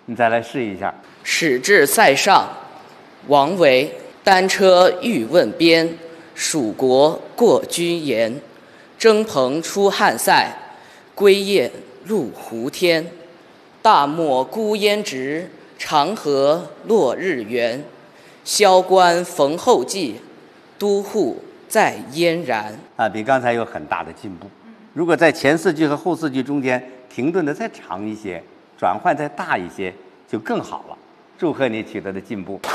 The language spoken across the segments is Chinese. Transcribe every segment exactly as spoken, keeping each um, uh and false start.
你再来试一下。 始至塞上，王维。单车欲问边，蜀国过居延。征蓬出汉塞，归雁入胡天。大漠孤烟直，长河落日圆。萧关逢候骑，都护在燕然。 啊，比刚才有很大的进步。如果在前四句和后四句中间停顿的再长一些，转换再大一些，就更好了。祝贺你取得的进步。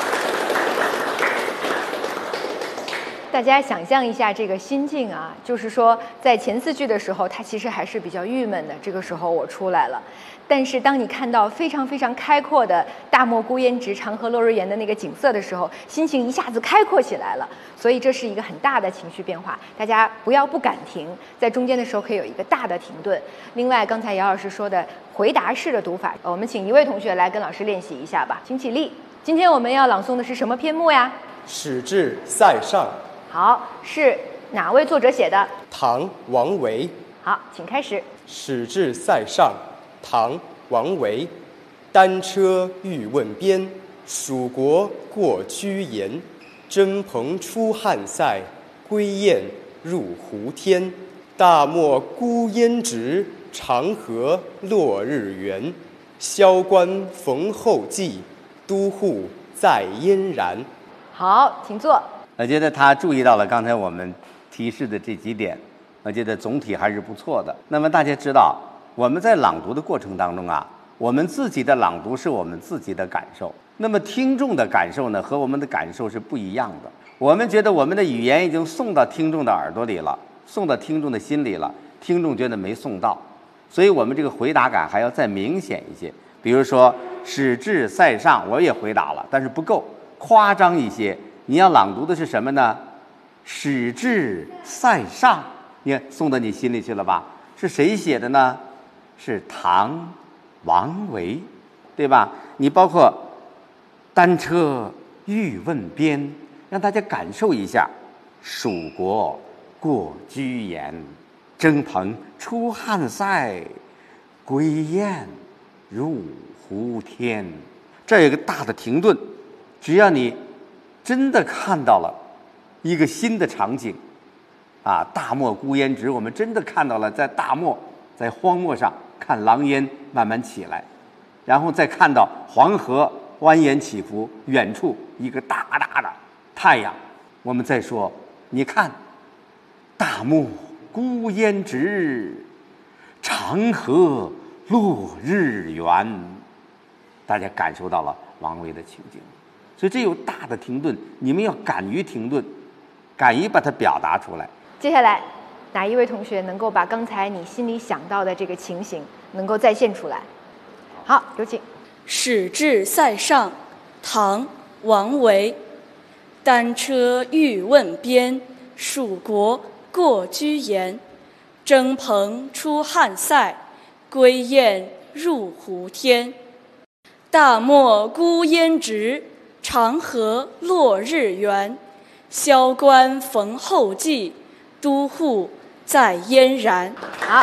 大家想象一下这个心境啊，就是说在前四句的时候，他其实还是比较郁闷的。这个时候我出来了，但是当你看到非常非常开阔的大漠孤烟直，长河落日圆的那个景色的时候，心情一下子开阔起来了。所以这是一个很大的情绪变化，大家不要不敢停，在中间的时候可以有一个大的停顿。另外，刚才姚老师说的回答式的读法，我们请一位同学来跟老师练习一下吧，请起立。今天我们要朗诵的是什么篇目呀？ 始至塞上。 好，是哪位作者写的？ 唐，王维。 好，请开始。 始至塞上，唐，王维。单车欲问边，蜀国过居延。征蓬出汉塞，归雁入胡天。大漠孤烟直，长河落日圆。萧关逢候骑，都护在燕然。 好，请坐。 我觉得他注意到了刚才我们提示的这几点，我觉得总体还是不错的。那么大家知道，我们在朗读的过程当中啊，我们自己的朗读是我们自己的感受，那么听众的感受呢，和我们的感受是不一样的。我们觉得我们的语言已经送到听众的耳朵里了，送到听众的心里了，听众觉得没送到，所以我们这个回答感还要再明显一些。比如说始至塞上，我也回答了，但是不够，夸张一些。你要朗读的是什么呢？始至塞上，你看送到你心里去了吧？是谁写的呢？是唐王维，对吧？你包括单车欲问边，让大家感受一下蜀国过居延，征蓬出汉塞，归雁入胡天。这儿有一个大的停顿，只要你真的看到了一个新的场景啊，大漠孤烟直，我们真的看到了在大漠，在荒漠上看狼烟慢慢起来，然后再看到黄河蜿蜒起伏，远处一个大大的太阳。我们再说，你看大漠孤烟直，长河落日圆，大家感受到了王维的情景。所以这有大的停顿，你们要敢于停顿，敢于把它表达出来。 接下来，哪一位同学能够把刚才你心里想到的这个情形能够再现出来？好，有请。 始至塞上，唐·王维。单车欲问边，蜀国过居延。征蓬出汉塞，归雁入胡天。大漠孤烟直，长河落日圆。萧关逢候骑，都护在燕然。 好，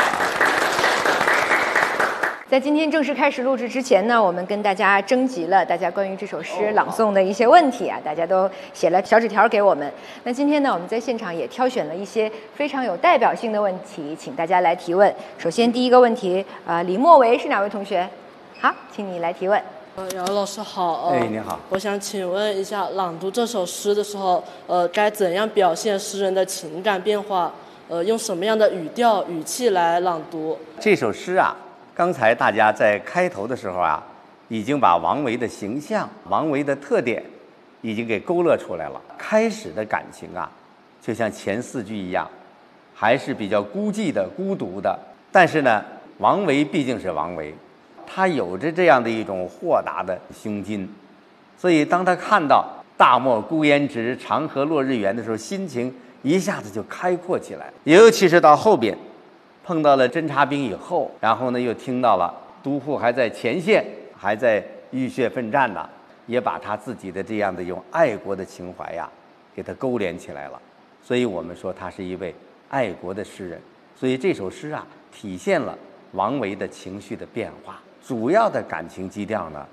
在今天正式开始录制之前呢，我们跟大家征集了大家关于这首诗朗诵的一些问题啊，大家都写了小纸条给我们。那今天呢，我们在现场也挑选了一些非常有代表性的问题，请大家来提问。首先第一个问题，呃，李莫维是哪位同学？好，请你来提问。 呃，姚老师好。 哎，你好。 我想请问一下，朗读这首诗的时候，呃，该怎样表现诗人的情感变化？呃，用什么样的语调、语气来朗读？ 这首诗啊，刚才大家在开头的时候啊，已经把王维的形象、王维的特点已经给勾勒出来了。开始的感情啊，就像前四句一样，还是比较孤寂的、孤独的。但是呢，王维毕竟是王维。他有着这样的一种豁达的胸襟，所以当他看到大漠孤烟直，长河落日圆的时候，心情一下子就开阔起来。尤其是到后边碰到了侦察兵以后，然后呢又听到了都护还在前线，还在浴血奋战呢，也把他自己的这样的一种爱国的情怀呀给他勾连起来了。所以我们说他是一位爱国的诗人。所以这首诗啊，体现了王维的情绪的变化。主要的感情基调呢，